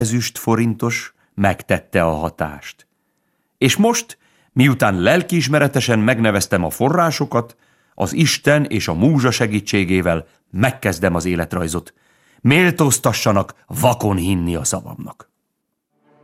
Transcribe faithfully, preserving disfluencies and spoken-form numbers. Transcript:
ezüst forintos megtette a hatást. És most, miután lelkiismeretesen megneveztem a forrásokat, az Isten és a múzsa segítségével megkezdem az életrajzot. Méltóztassanak vakon hinni a szavamnak.